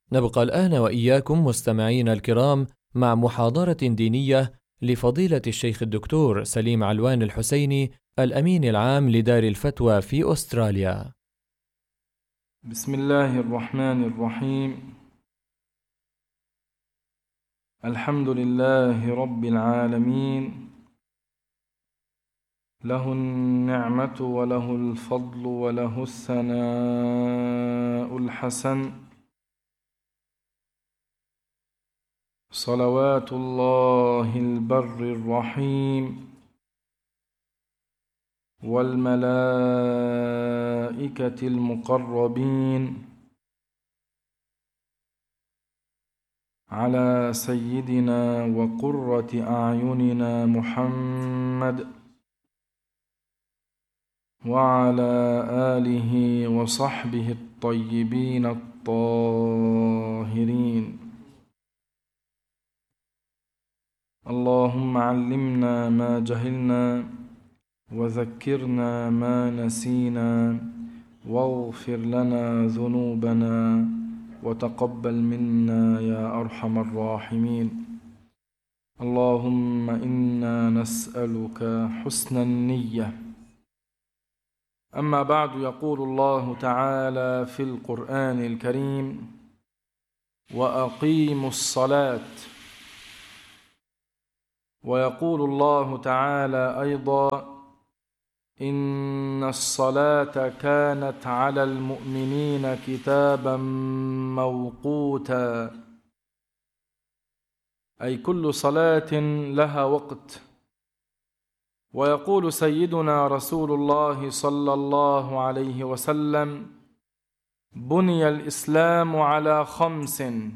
نبقى الآن وإياكم مستمعين الكرام مع محاضرة دينية لفضيلة الشيخ الدكتور سليم علوان الحسيني الأمين العام لدار الفتوى في أستراليا. بسم الله الرحمن الرحيم. الحمد لله رب العالمين، له النعمة وله الفضل وله الثناء الحسن، صلوات الله البر الرحيم والملائكة المقربين على سيدنا وقرة أعيننا محمد وعلى آله وصحبه الطيبين الطاهرين. اللهم علمنا ما جهلنا وذكرنا ما نسينا واغفر لنا ذنوبنا وتقبل منا يا أرحم الراحمين. اللهم إنا نسألك حسن النية. أما بعد، يقول الله تعالى في القرآن الكريم: وأقيموا الصلاة. ويقول الله تعالى أيضا: إن الصلاة كانت على المؤمنين كتابا موقوتا، أي كل صلاة لها وقت. ويقول سيدنا رسول الله صلى الله عليه وسلم: بني الإسلام على 5،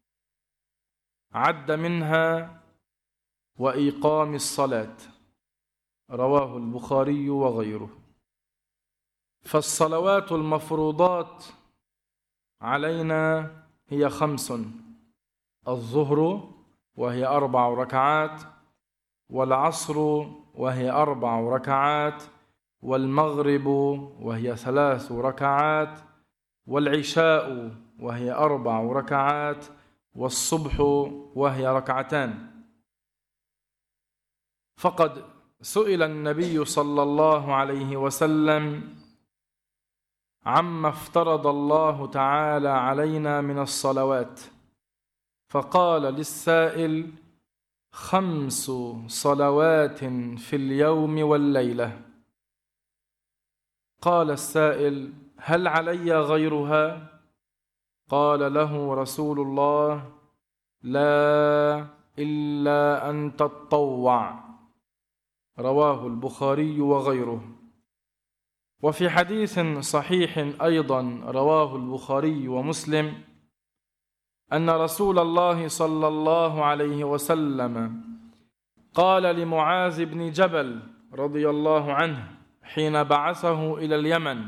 عد منها وإقام الصلاة، رواه البخاري وغيره. فالصلوات المفروضات علينا هي 5: الظهر وهي 4 ركعات، والعصر وهي 4 ركعات، والمغرب وهي 3 ركعات، والعشاء وهي 4 ركعات، والصبح وهي 2 ركعات. فقد سئل النبي صلى الله عليه وسلم عما افترض الله تعالى علينا من الصلوات، فقال للسائل: 5 صلوات في اليوم والليلة. قال السائل: هل علي غيرها؟ قال له رسول الله: لا، إلا أن تتطوع، رواه البخاري وغيره. وفي حديث صحيح أيضا رواه البخاري ومسلم أن رسول الله صلى الله عليه وسلم قال لمعاذ بن جبل رضي الله عنه حين بعثه إلى اليمن: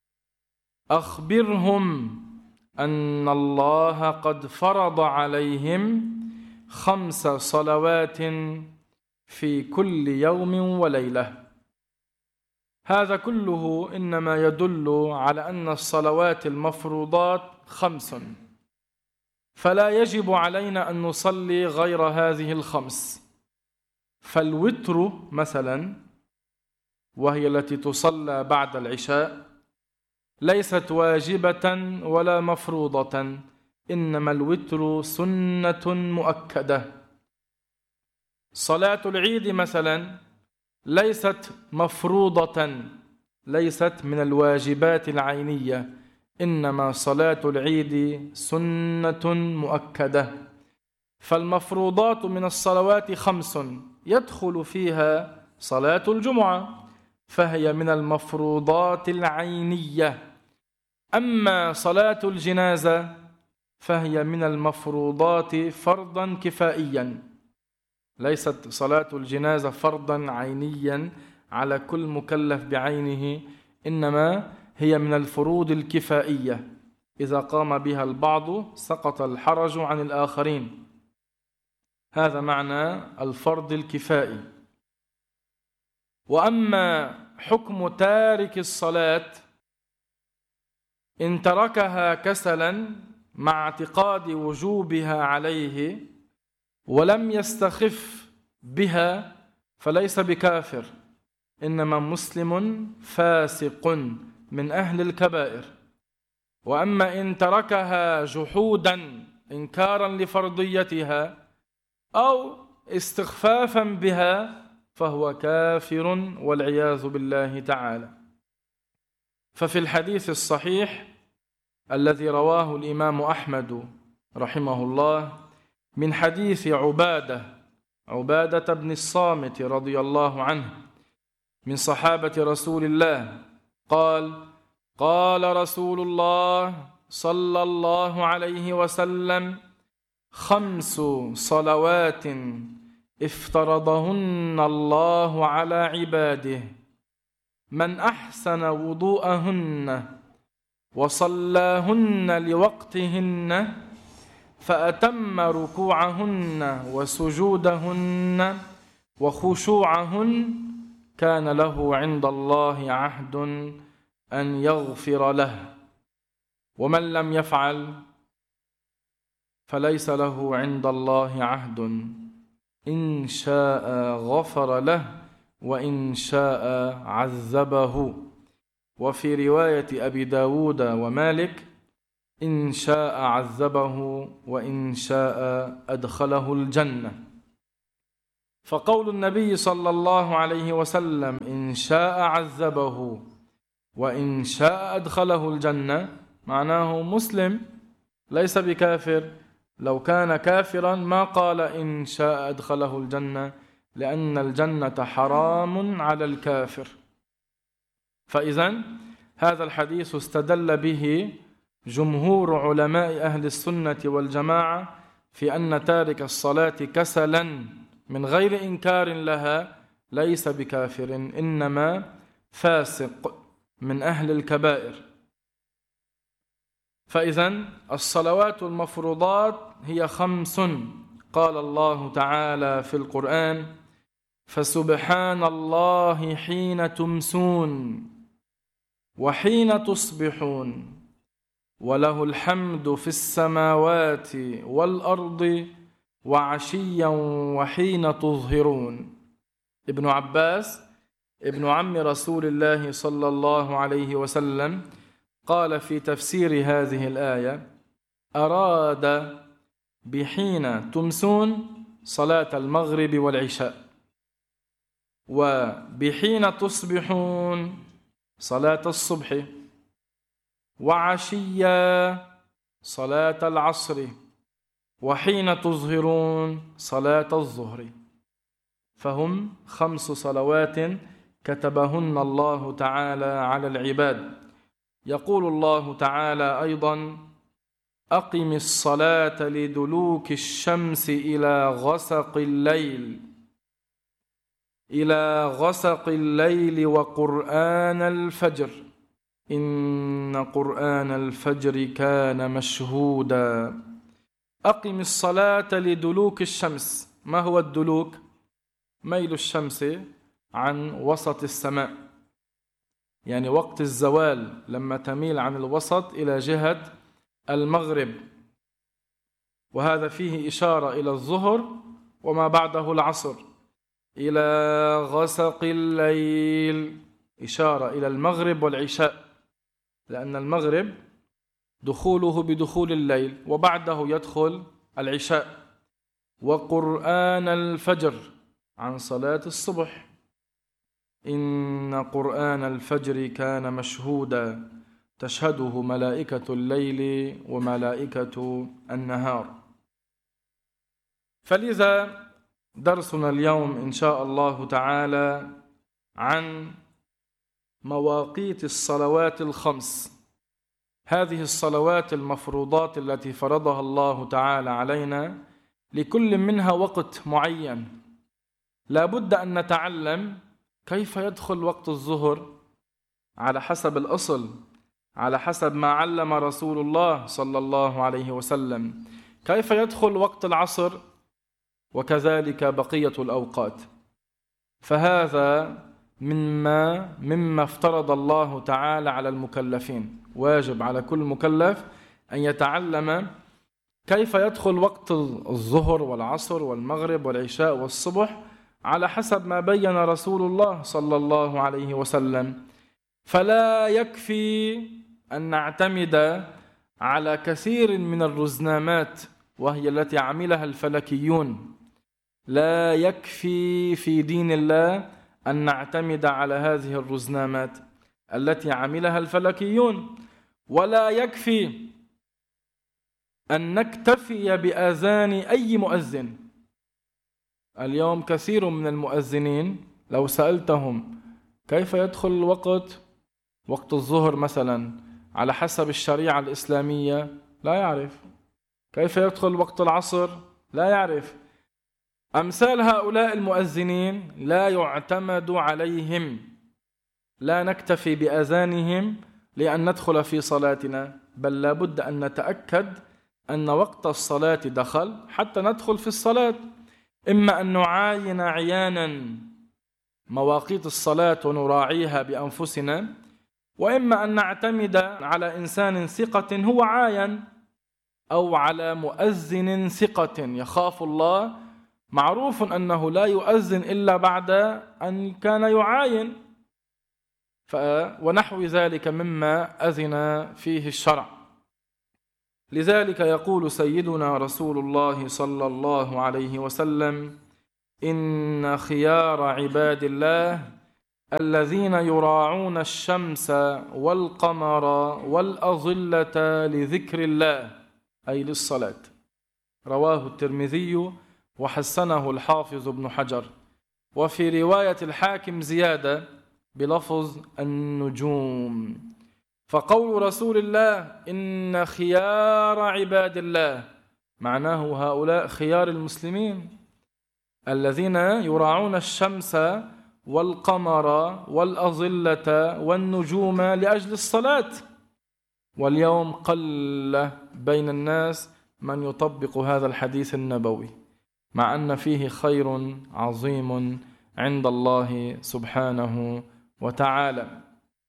أخبرهم أن الله قد فرض عليهم 5 صلوات في كل يوم وليلة. هذا كله إنما يدل على أن الصلوات المفروضات 5، فلا يجب علينا أن نصلي غير هذه 5. فالوتر مثلا، وهي التي تصلى بعد العشاء، ليست واجبة ولا مفروضة، إنما الوتر سنة مؤكدة. صلاة العيد مثلا ليست مفروضة، ليست من الواجبات العينية، إنما صلاة العيد سنة مؤكدة. فالمفروضات من الصلوات 5، يدخل فيها صلاة الجمعة، فهي من المفروضات العينية. أما صلاة الجنازة فهي من المفروضات فرضا كفائيا، ليست صلاة الجنازة فرضا عينيا على كل مكلف بعينه، إنما هي من الفروض الكفائية، إذا قام بها البعض سقط الحرج عن الآخرين. هذا معنى الفرض الكفائي. وأما حكم تارك الصلاة إن تركها كسلا مع اعتقاد وجوبها عليه ولم يستخف بها فليس بكافر، إنما مسلم فاسق من أهل الكبائر. وأما إن تركها جحودا إنكارا لفرضيتها أو استخفافا بها فهو كافر والعياذ بالله تعالى. ففي الحديث الصحيح الذي رواه الإمام أحمد رحمه الله من حديث عبادة بن الصامت رضي الله عنه من صحابة رسول الله قال: قال رسول الله صلى الله عليه وسلم: 5 صلوات افترضهن الله على عباده، من أحسن وضوءهن وصلاهن لوقتهن فأتم ركوعهن وسجودهن وخشوعهن كان له عند الله عهد أن يغفر له، ومن لم يفعل فليس له عند الله عهد، إن شاء غفر له وإن شاء عذبه. وفي رواية أبي داود ومالك: إن شاء عذبه وإن شاء أدخله الجنة. فقول النبي صلى الله عليه وسلم إن شاء عذبه وإن شاء أدخله الجنة معناه مسلم ليس بكافر. لو كان كافرا ما قال إن شاء أدخله الجنة، لأن الجنة حرام على الكافر. فإذن هذا الحديث استدل به جمهور علماء أهل السنة والجماعة في أن تارك الصلاة كسلا من غير إنكار لها ليس بكافر، إنما فاسق من أهل الكبائر. فإذن الصلوات المفروضات هي 5. قال الله تعالى في القرآن: فسبحان الله حين تمسون وحين تصبحون وله الحمد في السماوات والأرض وعشيا وحين تظهرون. ابن عباس ابن عم رسول الله صلى الله عليه وسلم قال في تفسير هذه الآية: أراد بحين تمسون صلاة المغرب والعشاء، وبحين تصبحون صلاة الصبح، وعشيا صلاة العصر، وحين تظهرون صلاة الظهر. فهم 5 صلوات كتبهن الله تعالى على العباد. يقول الله تعالى أيضا: أقم الصلاة لدلوك الشمس إلى غسق الليل وقرآن الفجر إن قرآن الفجر كان مشهودا. أقم الصلاة لدلوك الشمس. ما هو الدلوك؟ ميل الشمس عن وسط السماء، يعني وقت الزوال لما تميل عن الوسط إلى جهة المغرب، وهذا فيه إشارة إلى الظهر وما بعده العصر. إلى غسق الليل إشارة إلى المغرب والعشاء، لأن المغرب دخوله بدخول الليل وبعده يدخل العشاء. وقرآن الفجر عن صلاة الصبح، إن قرآن الفجر كان مشهودا تشهده ملائكة الليل وملائكة النهار. فلذا درسنا اليوم إن شاء الله تعالى عن مواقيت الصلوات 5. هذه الصلوات المفروضات التي فرضها الله تعالى علينا لكل منها وقت معين. لا بد أن نتعلم كيف يدخل وقت الظهر على حسب الأصل، على حسب ما علم رسول الله صلى الله عليه وسلم، كيف يدخل وقت العصر، وكذلك بقية الأوقات. فهذا مما افترض الله تعالى على المكلفين، واجب على كل مكلف أن يتعلم كيف يدخل وقت الظهر والعصر والمغرب والعشاء والصبح على حسب ما بين رسول الله صلى الله عليه وسلم. فلا يكفي أن نعتمد على كثير من الرزنامات وهي التي عملها الفلكيون. لا يكفي في دين الله أن نعتمد على هذه الرزنامات التي عملها الفلكيون، ولا يكفي أن نكتفي بآذان أي مؤذن. اليوم كثير من المؤذنين لو سألتهم كيف يدخل وقت الظهر مثلا على حسب الشريعة الإسلامية لا يعرف، كيف يدخل وقت العصر لا يعرف. أمثال هؤلاء المؤذنين لا يعتمد عليهم، لا نكتفي بأذانهم لأن ندخل في صلاتنا، بل لابد أن نتأكد أن وقت الصلاة دخل حتى ندخل في الصلاة. إما أن نعاين عيانا مواقيت الصلاة ونراعيها بأنفسنا، وإما أن نعتمد على إنسان ثقة هو عاين، أو على مؤذن ثقة يخاف الله، معروف أنه لا يؤذن إلا بعد أن كان يعاين، ونحو ذلك مما أذن فيه الشرع. لذلك يقول سيدنا رسول الله صلى الله عليه وسلم: إن خيار عباد الله الذين يراعون الشمس والقمر والأظلة لذكر الله، أي للصلاة. رواه الترمذي وحسنه الحافظ ابن حجر. وفي رواية الحاكم زيادة بلفظ النجوم. فقول رسول الله إن خيار عباد الله معناه هؤلاء خيار المسلمين الذين يراعون الشمس والقمر والأظلة والنجوم لأجل الصلاة. واليوم قل بين الناس من يطبق هذا الحديث النبوي، مع أن فيه خير عظيم عند الله سبحانه وتعالى.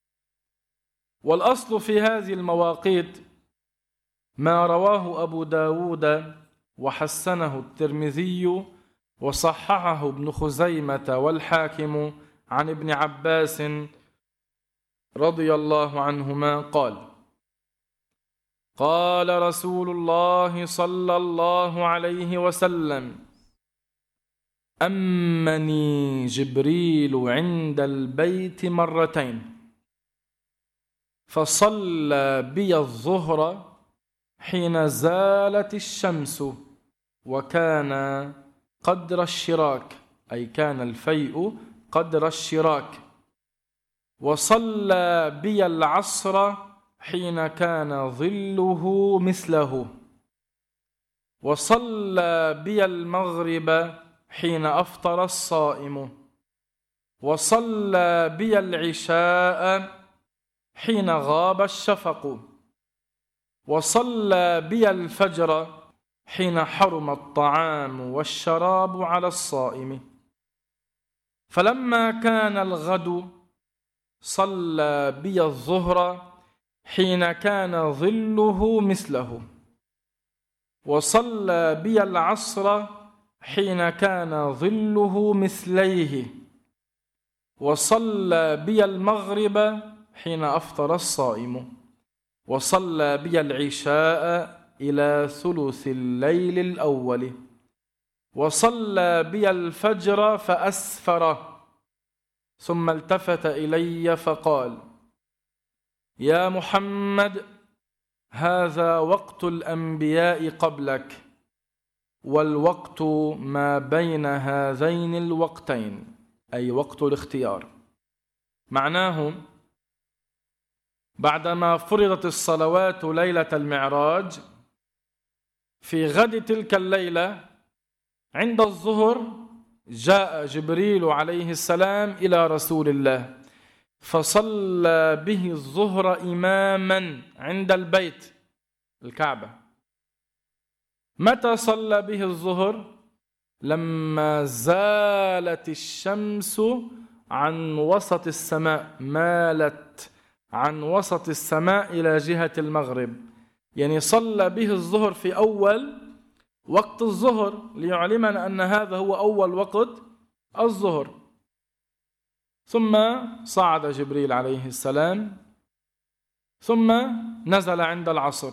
والأصل في هذه المواقيت ما رواه أبو داود وحسنه الترمذي وصححه ابن خزيمة والحاكم عن ابن عباس رضي الله عنهما قال: قال رسول الله صلى الله عليه وسلم: أمني جبريل عند البيت مرتين، فصلى بي الظهر حين زالت الشمس وكان قدر الشراك، أي كان الفيء قدر الشراك، وصلى بي العصر حين كان ظله مثله، وصلى بي المغرب حين أفطر الصائم، وصلى بي العشاء حين غاب الشفق، وصلى بي الفجر حين حرم الطعام والشراب على الصائم. فلما كان الغد صلى بي الظهر حين كان ظله مثله، وصلى بي العصر حين كان ظله مثليه، وصلى بي المغرب حين أفطر الصائم، وصلى بي العشاء إلى ثلث الليل الأول، وصلى بي الفجر فأسفر، ثم التفت إلي فقال: يا محمد، هذا وقت الأنبياء قبلك، والوقت ما بين هذين الوقتين، أي وقت الاختيار. معناه بعدما فرضت الصلوات ليلة المعراج، في غد تلك الليلة عند الظهر جاء جبريل عليه السلام إلى رسول الله فصلى به الظهر إماما عند البيت الكعبة. متى صلى به الظهر؟ لما زالت الشمس عن وسط السماء، مالت عن وسط السماء إلى جهة المغرب، يعني صلى به الظهر في أول وقت الظهر ليعلمنا أن هذا هو أول وقت الظهر. ثم صعد جبريل عليه السلام ثم نزل عند العصر،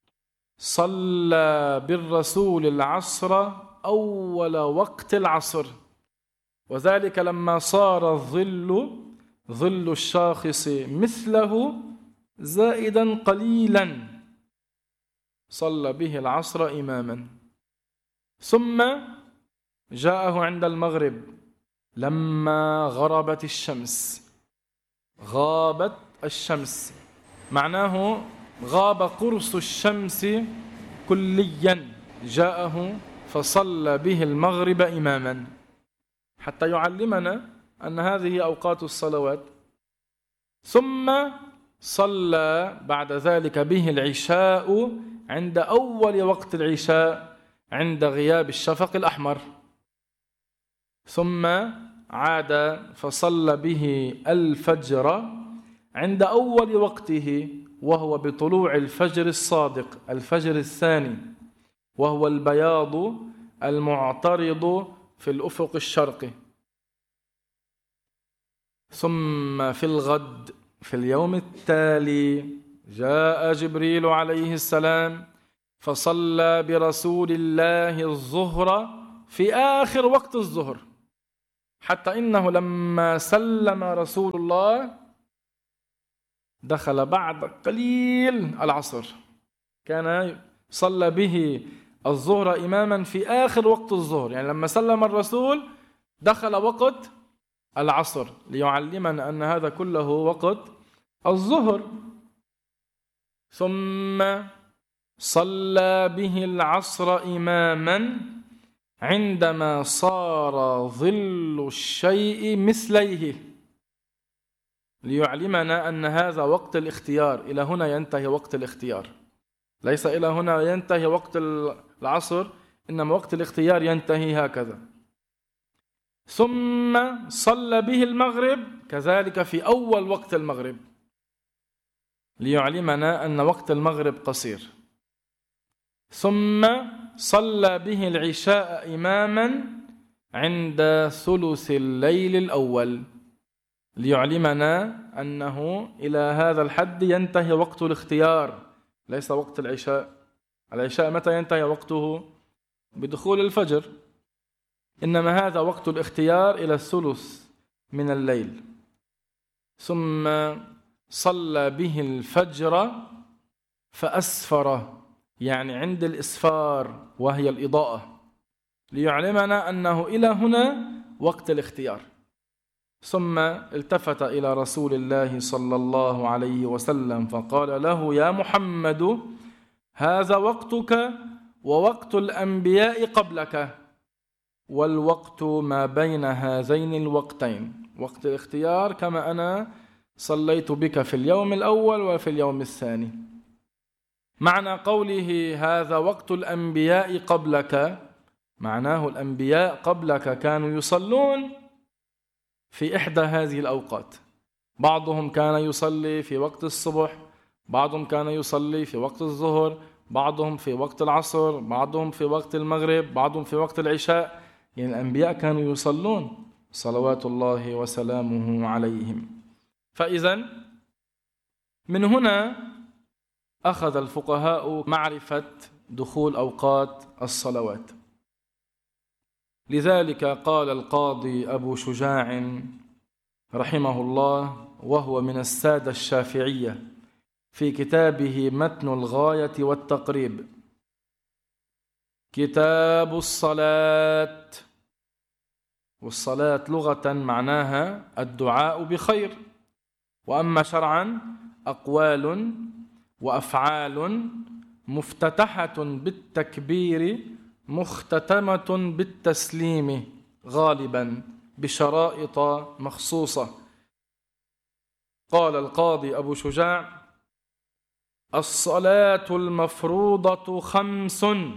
صلى بالرسول العصر أول وقت العصر، وذلك لما صار ظل الشاخص مثله زائدا قليلا، صلى به العصر إماما. ثم جاءه عند المغرب لما غربت الشمس، غابت الشمس معناه غاب قرص الشمس كليا، جاءه فصلى به المغرب إماما، حتى يعلمنا أن هذه أوقات الصلوات. ثم صلى بعد ذلك به العشاء عند أول وقت العشاء عند غياب الشفق الأحمر، ثم عاد فصلى به الفجر عند أول وقته، وهو بطلوع الفجر الصادق، الفجر الثاني، وهو البياض المعترض في الأفق الشرقي. ثم في الغد في اليوم التالي جاء جبريل عليه السلام فصلى برسول الله الظهر في آخر وقت الظهر، حتى إنه لما سلم رسول الله دخل بعد قليل العصر، كان صلى به الظهر إماما في آخر وقت الظهر، يعني لما سلم الرسول دخل وقت العصر ليعلمنا أن هذا كله وقت الظهر. ثم صلى به العصر إماما عندما صار ظل الشيء مثليه، ليعلمنا أن هذا وقت الاختيار، إلى هنا ينتهي وقت الاختيار، ليس إلى هنا ينتهي وقت العصر، إنما وقت الاختيار ينتهي هكذا. ثم صلى به المغرب كذلك في أول وقت المغرب، ليعلمنا أن وقت المغرب قصير. ثم صلى به العشاء إماما عند ثلث الليل الأول، ليعلمنا أنه إلى هذا الحد ينتهي وقت الاختيار، ليس وقت العشاء. العشاء متى ينتهي وقته؟ بدخول الفجر، إنما هذا وقت الاختيار إلى الثلث من الليل. ثم صلى به الفجر فأسفر، يعني عند الإسفار وهي الإضاءة، ليعلمنا أنه إلى هنا وقت الاختيار. ثم التفت إلى رسول الله صلى الله عليه وسلم فقال له: يا محمد، هذا وقتك ووقت الأنبياء قبلك، والوقت ما بين هذين الوقتين، وقت الاختيار كما أنا صليت بك في اليوم الأول وفي اليوم الثاني. معنى قوله هذا وقت الأنبياء قبلك، معناه الأنبياء قبلك كانوا يصلون في إحدى هذه الأوقات، بعضهم كان يصلي في وقت الصبح، بعضهم كان يصلي في وقت الظهر، بعضهم في وقت العصر، بعضهم في وقت المغرب، بعضهم في وقت العشاء. يعني الأنبياء كانوا يصلون صلوات الله وسلامه عليهم. فإذا من هنا أخذ الفقهاء معرفة دخول أوقات الصلوات. لذلك قال القاضي أبو شجاع رحمه الله، وهو من السادة الشافعية، في كتابه متن الغاية والتقريب: كتاب الصلاة. والصلاة لغة معناها الدعاء بخير، وأما شرعا أقوال وأفعال مفتتحة بالتكبير مختتمة بالتسليم، غالبا بشرائط مخصوصة. قال القاضي أبو شجاع: الصلاة المفروضة 5: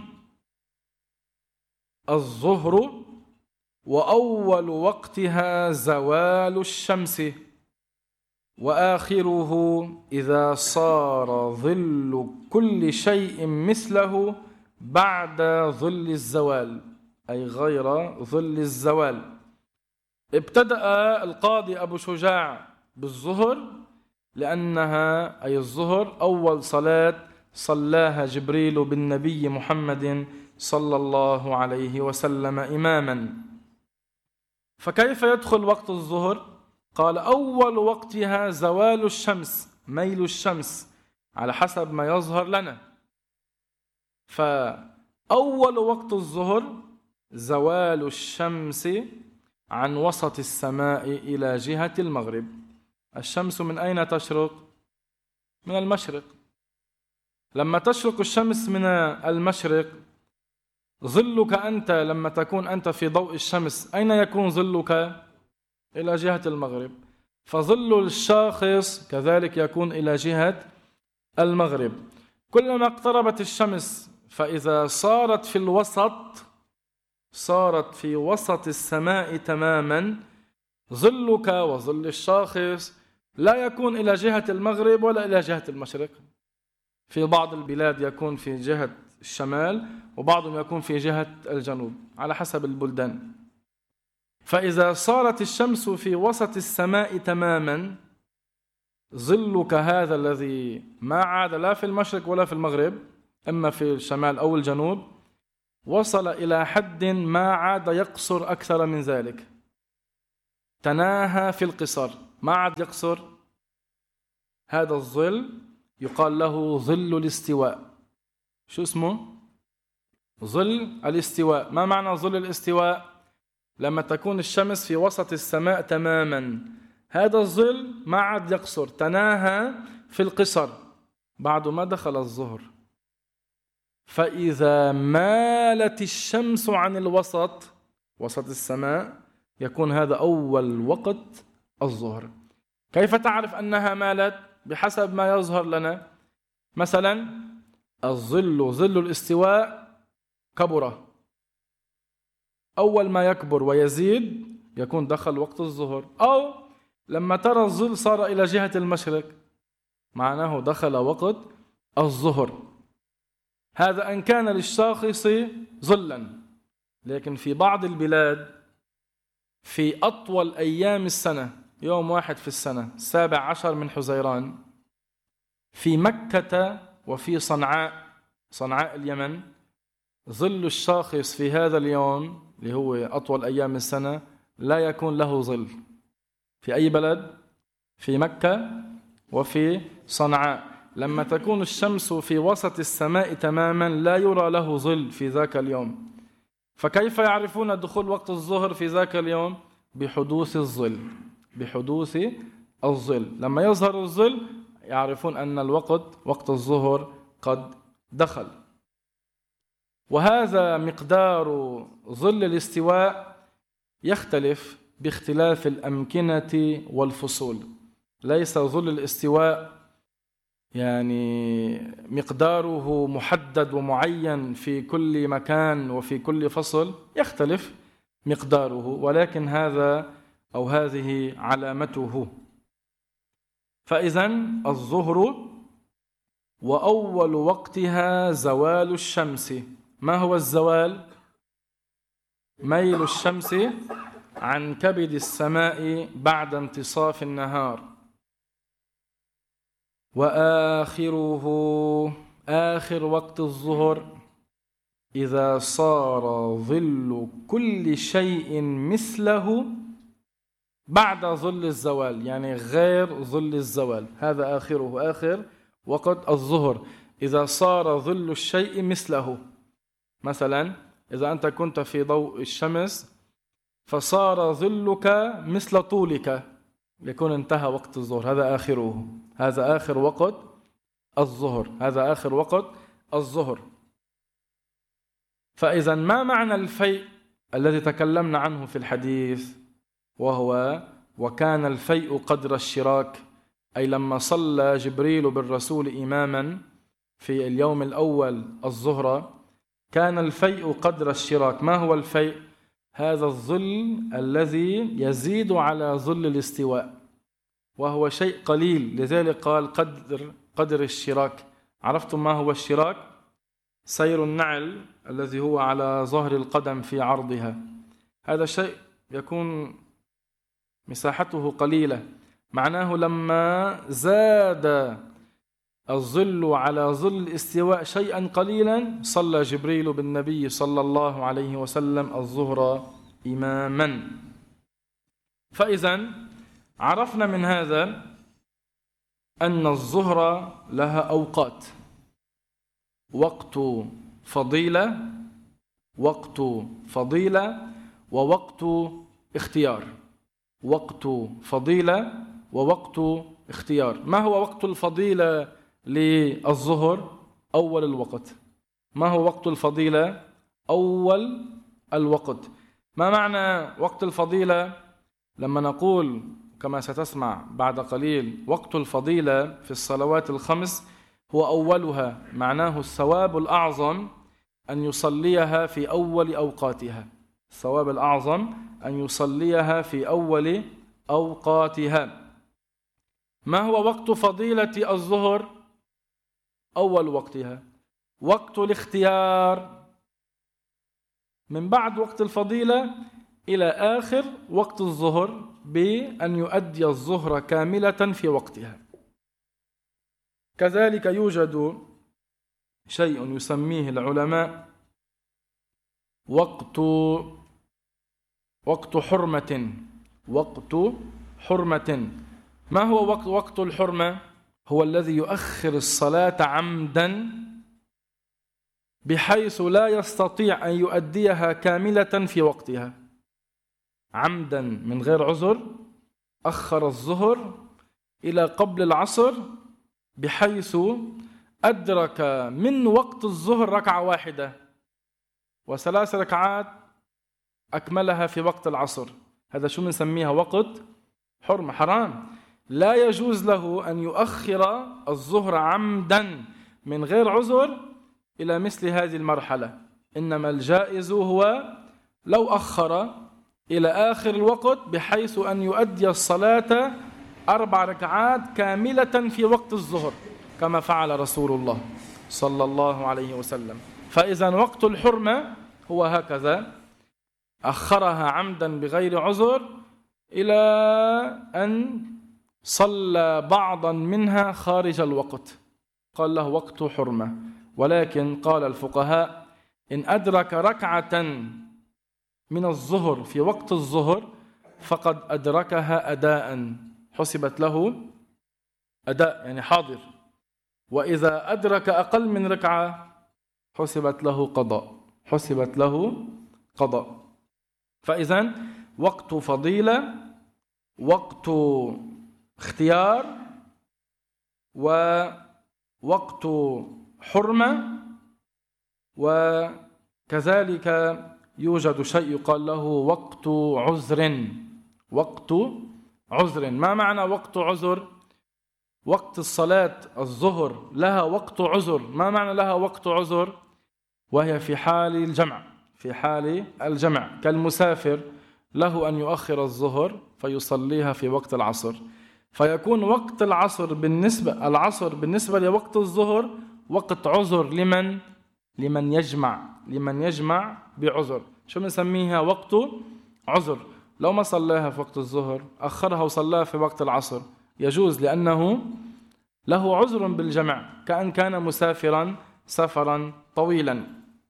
الظهر، وأول وقتها زوال الشمس، وآخره إذا صار ظل كل شيء مثله بعد ظل الزوال، أي غير ظل الزوال. ابتدأ القاضي أبو شجاع بالظهر لأنها أي الظهر أول صلاة صلاها جبريل بالنبي محمد صلى الله عليه وسلم إماما. فكيف يدخل وقت الظهر؟ قال أول وقتها زوال الشمس، ميل الشمس على حسب ما يظهر لنا. فأول وقت الظهر زوال الشمس عن وسط السماء إلى جهة المغرب. الشمس من أين تشرق؟ من المشرق. لما تشرق الشمس من المشرق، ظلك أنت لما تكون أنت في ضوء الشمس أين يكون ظلك؟ إلى جهة المغرب. فظل الشاخص كذلك يكون إلى جهة المغرب. كلما اقتربت الشمس فإذا صارت في الوسط، صارت في وسط السماء تماما، ظلك وظل الشاخص لا يكون إلى جهة المغرب ولا إلى جهة المشرق. في بعض البلاد يكون في جهة الشمال وبعضهم يكون في جهة الجنوب على حسب البلدان. فإذا صارت الشمس في وسط السماء تماما، ظلك هذا الذي ما عاد لا في المشرق ولا في المغرب، إما في الشمال أو الجنوب، وصل إلى حد ما عاد يقصر أكثر من ذلك، تناهى في القصر، ما عاد يقصر. هذا الظل يقال له ظل الاستواء. شو اسمه؟ ظل الاستواء. ما معنى ظل الاستواء؟ لما تكون الشمس في وسط السماء تماما، هذا الظل ما عاد يقصر، تناهى في القصر بعد ما دخل الظهر. فإذا مالت الشمس عن الوسط، وسط السماء، يكون هذا أول وقت الظهر. كيف تعرف أنها مالت؟ بحسب ما يظهر لنا. مثلا الظل، ظل الاستواء كبر، أول ما يكبر ويزيد يكون دخل وقت الظهر. أو لما ترى الظل صار إلى جهة المشرق، معناه دخل وقت الظهر. هذا أن كان للشاخص ظلا. لكن في بعض البلاد في أطول أيام السنة، يوم واحد في السنة 17 من حزيران، في مكة وفي صنعاء اليمن، ظل الشاخص في هذا اليوم اللي هو أطول أيام السنة لا يكون له ظل. في أي بلد؟ في مكة وفي صنعاء. لما تكون الشمس في وسط السماء تماما لا يرى له ظل في ذاك اليوم. فكيف يعرفون دخول وقت الظهر في ذاك اليوم؟ بحدوث الظل. بحدوث الظل، لما يظهر الظل يعرفون أن وقت الظهر قد دخل. وهذا مقدار ظل الاستواء يختلف باختلاف الأمكنة والفصول. ليس ظل الاستواء يعني مقداره محدد ومعين في كل مكان وفي كل فصل، يختلف مقداره، ولكن هذا أو هذه علامته. فإذن الظهر وأول وقتها زوال الشمس. ما هو الزوال؟ ميل الشمس عن كبد السماء بعد انتصاف النهار. وآخره، آخر وقت الظهر، إذا صار ظل كل شيء مثله بعد ظل الزوال، يعني غير ظل الزوال. هذا آخره، آخر وقت الظهر، إذا صار ظل الشيء مثله. مثلا إذا أنت كنت في ضوء الشمس فصار ظلك مثل طولك، يكون انتهى وقت الظهر. هذا آخره، هذا آخر وقت الظهر، هذا آخر وقت الظهر. فإذا ما معنى الفيء الذي تكلمنا عنه في الحديث؟ وهو وكان الفيء قدر الشراك، أي لما صلى جبريل بالرسول إماما في اليوم الأول الظهر كان الفيء قدر الشراك. ما هو الفيء؟ هذا الظل الذي يزيد على ظل الاستواء، وهو شيء قليل، لذلك قال قدر الشراك. عرفتم ما هو الشراك؟ سير النعل الذي هو على ظهر القدم في عرضها، هذا شيء يكون مساحته قليلة، معناه لما زاد الظل على ظل الاستواء شيئا قليلا صلى جبريل بالنبي صلى الله عليه وسلم الظهر إماما. فإذا عرفنا من هذا أن الظهر لها أوقات: وقت فضيلة، وقت فضيلة، ووقت اختيار. وقت فضيلة ووقت اختيار. ما هو وقت الفضيلة للظهر؟ أول الوقت. ما هو وقت الفضيلة؟ أول الوقت. ما معنى وقت الفضيلة؟ لما نقول كما ستسمع بعد قليل وقت الفضيلة في الصلوات الخمس هو أولها، معناه الثواب الأعظم أن يصليها في أول أوقاتها. الثواب الأعظم أن يصليها في أول أوقاتها. ما هو وقت فضيلة الظهر؟ أول وقتها. وقت الاختيار من بعد وقت الفضيلة إلى آخر وقت الظهر بأن يؤدي الظهر كاملة في وقتها. كذلك يوجد شيء يسميه العلماء وقت حرمة. وقت حرمة. ما هو وقت الحرمة؟ هو الذي يؤخر الصلاة عمدا بحيث لا يستطيع أن يؤديها كاملة في وقتها. عمدا من غير عذر أخر الظهر إلى قبل العصر بحيث أدرك من وقت الظهر ركعة واحدة وثلاث ركعات أكملها في وقت العصر. هذا شو بنسميها؟ وقت حرمة. حرام، لا يجوز له أن يؤخر الظهر عمدا من غير عذر إلى مثل هذه المرحلة. إنما الجائز هو لو أخر إلى آخر الوقت بحيث أن يؤدي الصلاة 4 ركعات كاملة في وقت الظهر كما فعل رسول الله صلى الله عليه وسلم. فإذا وقت الحرمة هو هكذا، أخرها عمدا بغير عذر إلى أن صلى بعضا منها خارج الوقت، قال له وقت حرمة. ولكن قال الفقهاء إن أدرك ركعة من الظهر في وقت الظهر فقد أدركها أداء، حسبت له أداء يعني حاضر. وإذا أدرك أقل من ركعة حسبت له قضاء، حسبت له قضاء. فإذا وقت فضيلة، وقت اختيار، ووقت حرمة، وكذلك يوجد شيء يقال له وقت عذر. وقت عذر. ما معنى وقت عذر؟ وقت الصلاة الظهر لها وقت عذر. ما معنى لها وقت عذر؟ وهي في حال الجمع. في حال الجمع كالمسافر له أن يؤخر الظهر فيصليها في وقت العصر، فيكون وقت العصر بالنسبة لوقت الظهر وقت عذر لمن يجمع بعذر. شو بنسميها؟ وقت عذر. لو ما صلاها في وقت الظهر أخرها وصلاها في وقت العصر يجوز، لأنه له عذر بالجمع كأن كان مسافرا سفرا طويلا.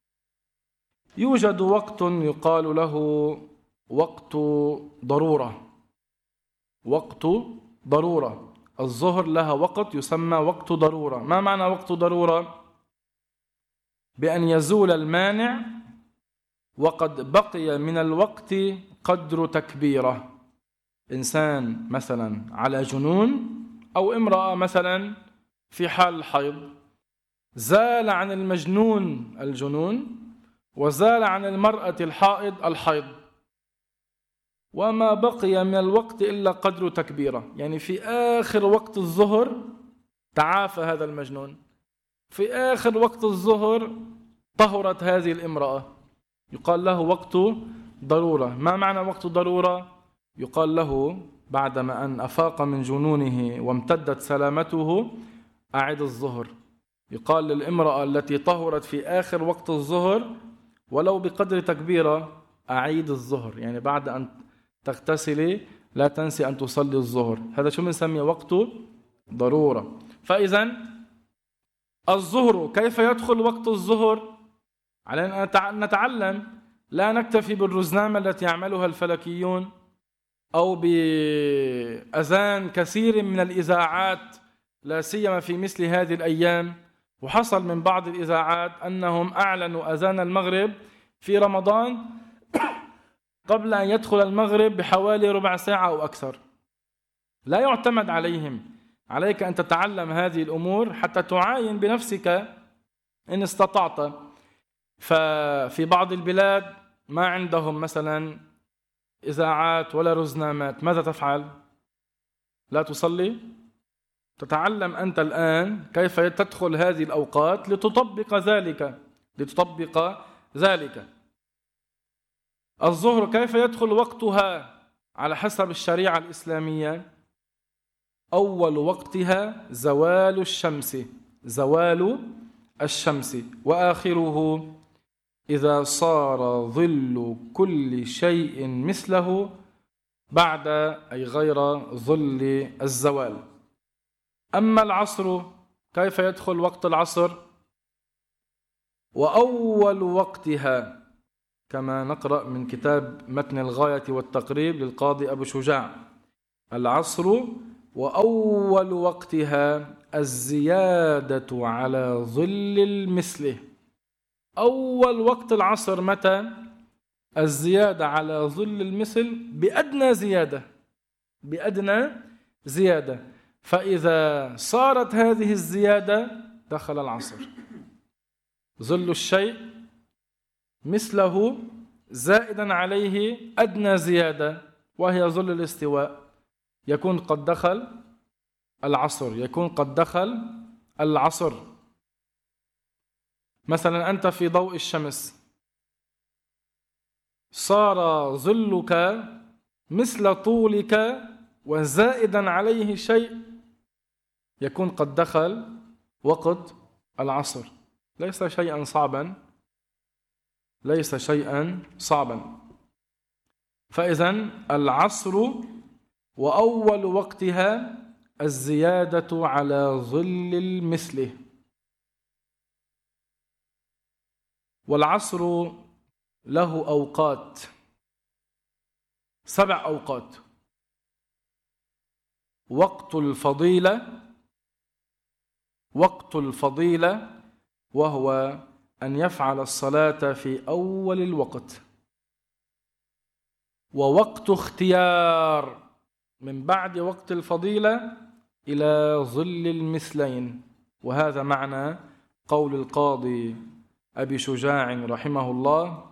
يوجد وقت يقال له وقت ضرورة. وقت ضرورة. الظهر لها وقت يسمى وقت ضرورة. ما معنى وقت ضرورة؟ بأن يزول المانع وقد بقي من الوقت قدر تكبيرة. إنسان مثلا على جنون أو امرأة مثلا في حال الحيض، زال عن المجنون الجنون وزال عن المرأة الحائض الحيض، وما بقي من الوقت إلا قدر تكبيرة، يعني في آخر وقت الظهر تعافى هذا المجنون، في آخر وقت الظهر طهرت هذه الامرأة، يقال له وقت ضرورة. ما معنى وقت ضرورة؟ يقال له بعدما أن أفاق من جنونه وامتدت سلامته أعد الظهر. يقال للامرأة التي طهرت في آخر وقت الظهر ولو بقدر تكبيرة أعيد الظهر، يعني بعد أن تغتسلي لا تنسي أن تصلي الظهر. هذا شو بنسميه؟ وقت ضرورة. فإذا الظهر كيف يدخل وقت الظهر؟ علينا أن نتعلم، لا نكتفي بالرزنامة التي يعملها الفلكيون أو بأذان كثير من الإذاعات، لا سيما في مثل هذه الأيام. وحصل من بعض الإذاعات أنهم أعلنوا أذان المغرب في رمضان قبل أن يدخل المغرب بحوالي ربع ساعة أو أكثر. لا يعتمد عليهم. عليك أن تتعلم هذه الأمور حتى تعاين بنفسك إن استطعت. ففي بعض البلاد ما عندهم مثلا إذاعات ولا رزنامات، ماذا تفعل؟ لا تصلي؟ تتعلم أنت الآن كيف تدخل هذه الأوقات لتطبق ذلك. الظهر كيف يدخل وقتها على حسب الشريعة الإسلامية؟ أول وقتها زوال الشمس وآخره إذا صار ظل كل شيء مثله بعد أي غير ظل الزوال. أما العصر كيف يدخل وقت العصر؟ وأول وقتها كما نقرأ من كتاب متن الغاية والتقريب للقاضي أبو شجاع، العصر وأول وقتها الزيادة على ظل المثل. أول وقت العصر متى؟ الزيادة على ظل المثل بأدنى زيادة. فإذا صارت هذه الزيادة دخل العصر. ظل الشيء مثله زائدا عليه أدنى زيادة وهي ظل الاستواء، يكون قد دخل العصر. مثلا أنت في ضوء الشمس صار ظلك مثل طولك وزائدا عليه شيء، يكون قد دخل وقت العصر. ليس شيئا صعبا. فإذا العصر وأول وقتها الزيادة على ظل المثل. والعصر له أوقات 7 أوقات. وقت الفضيلة وهو أن يفعل الصلاة في أول الوقت. ووقت اختيار من بعد وقت الفضيلة إلى ظل المثلين، وهذا معنى قول القاضي أبي شجاع رحمه الله: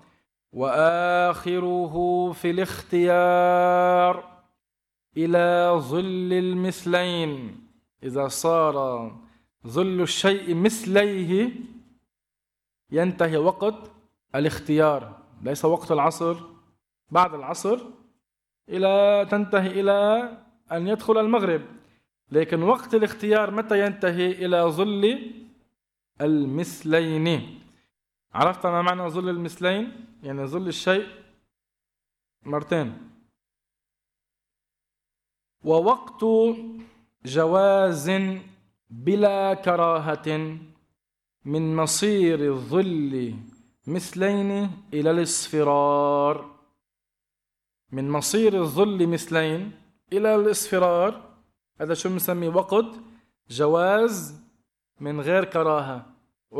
وآخره في الاختيار إلى ظل المثلين. إذا صار ظل الشيء مثليه ينتهي وقت الاختيار، ليس وقت العصر بعد العصر تنتهي إلى أن يدخل المغرب، لكن وقت الاختيار متى ينتهي؟ إلى ظل المثلين. عرفت ما معنى ظل المثلين؟ يعني ظل الشيء مرتين. ووقت جواز بلا كراهة من مصير الظل مثلين إلى الاصفرار. من مصير الظل مثلين إلى الاصفرار، هذا شو بنسميه؟ وقت جواز من غير كراهة.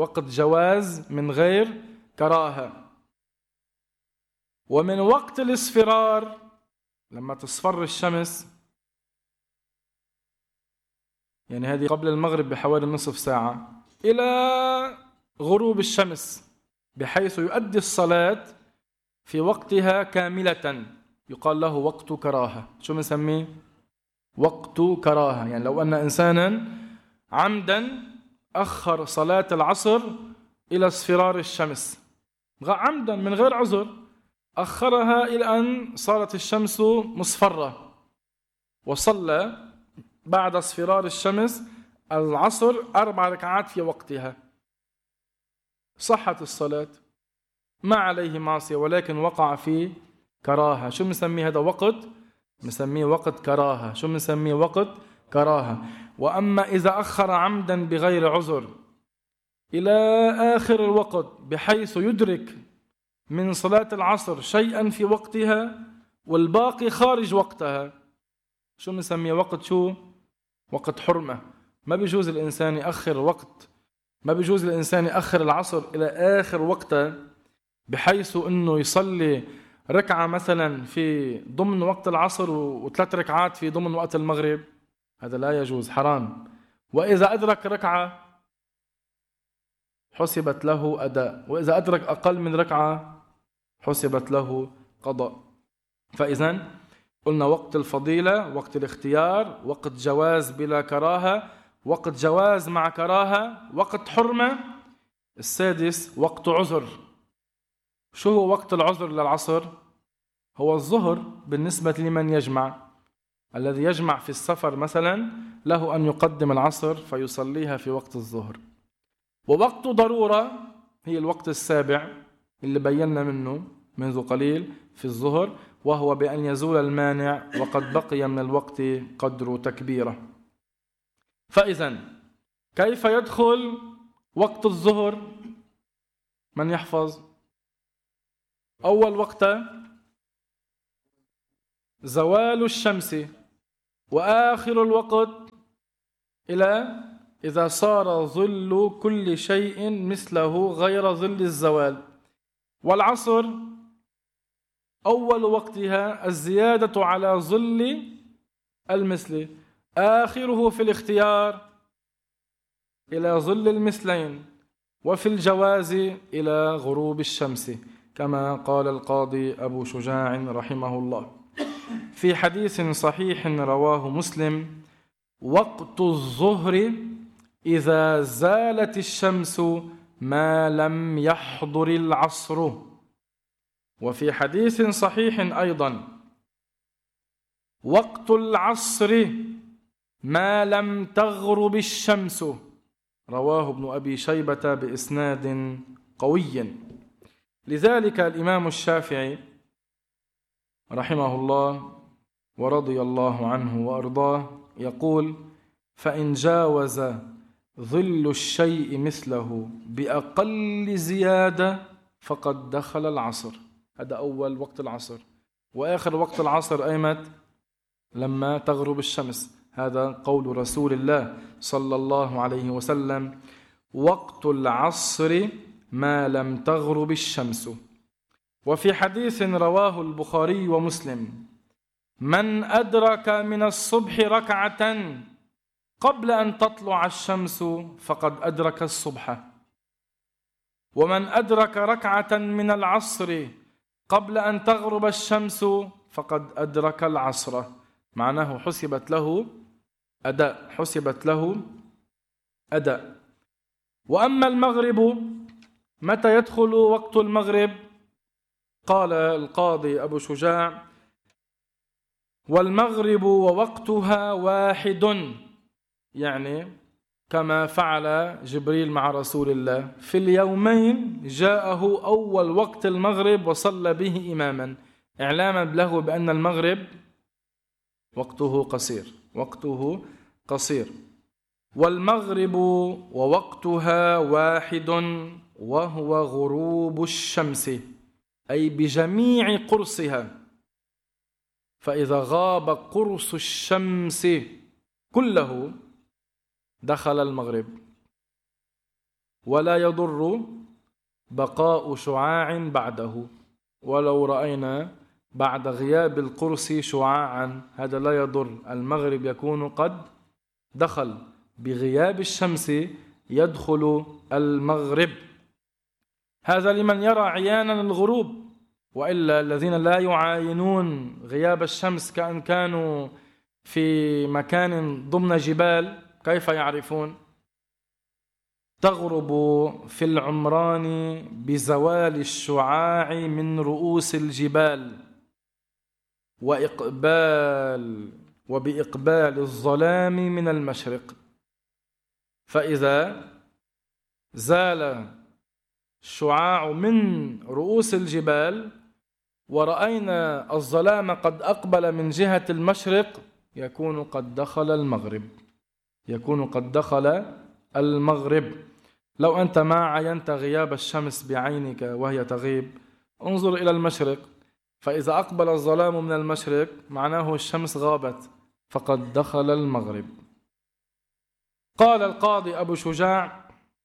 ومن وقت الاصفرار لما تصفر الشمس، يعني هذه قبل المغرب بحوالي نصف ساعة، إلى غروب الشمس، بحيث يؤدي الصلاة في وقتها كاملة، يقال له وقت كراهة. شو بنسميه؟ وقت كراهة. يعني لو أن إنسانا عمدا أخر صلاة العصر إلى اصفرار الشمس، عمدا من غير عذر، أخرها إلى أن صارت الشمس مصفرة، وصلى بعد اصفرار الشمس العصر 4 ركعات في وقتها، صحت الصلاة، ما عليه معصية، ولكن وقع في كراهة. شو بنسميه هذا وقت؟ بنسميه وقت كراهة. شو بنسميه وقت كراهة؟ وأما إذا أخر عمدا بغير عذر إلى آخر الوقت بحيث يدرك من صلاة العصر شيئا في وقتها والباقي خارج وقتها، شو بنسميه وقت شو؟ وقت حرمة. ما بيجوز الإنسان يأخر وقت، ما بيجوز الإنسان يأخر العصر إلى آخر وقته بحيث أنه يصلي ركعة مثلا في ضمن وقت العصر و3 ركعات في ضمن وقت المغرب، هذا لا يجوز، حرام. وإذا أدرك ركعة حسبت له أداء، وإذا أدرك أقل من ركعة حسبت له قضاء. فإذن قلنا وقت الفضيلة، وقت الاختيار، وقت جواز بلا كراهة، وقت جواز مع كراهة، وقت حرمة. السادس وقت عذر. شو هو وقت العذر للعصر؟ هو الظهر بالنسبة لمن يجمع. الذي يجمع في السفر مثلا له أن يقدم العصر فيصليها في وقت الظهر. ووقت ضرورة هي الوقت السابع اللي بينا منه منذ قليل في الظهر، وهو بأن يزول المانع وقد بقي من الوقت قدر تكبيره. فإذن كيف يدخل وقت الظهر؟ من يحفظ؟ أول وقت زوال الشمس، وآخر الوقت إلى إذا صار ظل كل شيء مثله غير ظل الزوال. والعصر أول وقتها الزيادة على ظل المثل، آخره في الاختيار إلى ظل المثلين، وفي الجواز إلى غروب الشمس، كما قال القاضي أبو شجاع رحمه الله في حديث صحيح رواه مسلم: وقت الظهر إذا زالت الشمس ما لم يحضر العصر. وفي حديث صحيح أيضا: وقت العصر ما لم تغرب الشمس، رواه ابن أبي شيبة بإسناد قوي. لذلك الإمام الشافعي رحمه الله ورضي الله عنه وأرضاه يقول: فإن جاوز ظل الشيء مثله بأقل زيادة فقد دخل العصر. هذا أول وقت العصر. وآخر وقت العصر أيمت؟ لما تغرب الشمس. هذا قول رسول الله صلى الله عليه وسلم: وقت العصر ما لم تغرب الشمس. وفي حديث رواه البخاري ومسلم: من أدرك من الصبح ركعة قبل أن تطلع الشمس فقد أدرك الصبح، ومن أدرك ركعة من العصر قبل أن تغرب الشمس فقد أدرك العصر. معناه حسبت له أداء، حسبت له أداء. وأما المغرب متى يدخل وقت المغرب؟ قال القاضي أبو شجاع: والمغرب ووقتها واحد، يعني كما فعل جبريل مع رسول الله في اليومين، جاءه أول وقت المغرب وصلى به إماما إعلاما له بأن المغرب وقته قصير، وقته قصير. والمغرب ووقتها واحد وهو غروب الشمس، أي بجميع قرصها، فإذا غاب قرص الشمس كله دخل المغرب. ولا يضر بقاء شعاع بعده، ولو رأينا بعد غياب القرص شعاعا هذا لا يضر، المغرب يكون قد دخل، بغياب الشمس يدخل المغرب. هذا لمن يرى عيانا الغروب، وإلا الذين لا يعاينون غياب الشمس كأن كانوا في مكان ضمن جبال كيف يعرفون؟ تغرب في العمران بزوال الشعاع من رؤوس الجبال وإقبال وبإقبال الظلام من المشرق. فإذا زال الشعاع من رؤوس الجبال ورأينا الظلام قد أقبل من جهة المشرق يكون قد دخل المغرب. لو أنت ما عينت غياب الشمس بعينك وهي تغيب، انظر إلى المشرق، فإذا أقبل الظلام من المشرق معناه الشمس غابت، فقد دخل المغرب. قال القاضي أبو شجاع: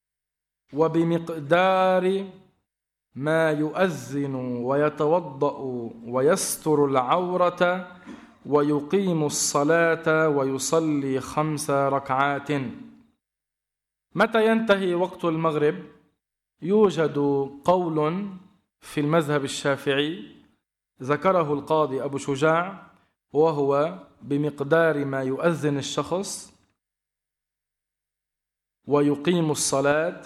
وبمقدار ما يؤذن ويتوضأ ويستر العورة ويقيم الصلاة ويصلي 5 ركعات. متى ينتهي وقت المغرب؟ يوجد قول في المذهب الشافعي ذكره القاضي أبو شجاع، وهو بمقدار ما يؤذن الشخص ويقيم الصلاة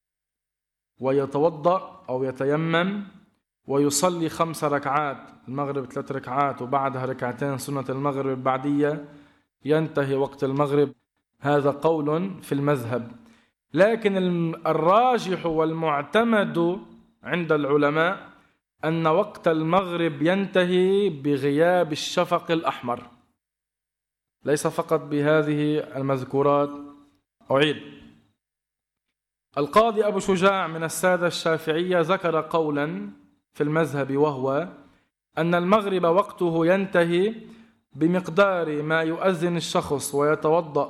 ويتوضأ أو يتيمم ويصلي 5 ركعات، المغرب 3 ركعات وبعدها 2 ركعتين سنة المغرب البعدية، ينتهي وقت المغرب. هذا قول في المذهب، لكن الراجح والمعتمد عند العلماء أن وقت المغرب ينتهي بغياب الشفق الأحمر، ليس فقط بهذه المذكورات. أعيد: القاضي أبو شجاع من السادة الشافعية ذكر قولا في المذهب، وهو أن المغرب وقته ينتهي بمقدار ما يؤذن الشخص ويتوضأ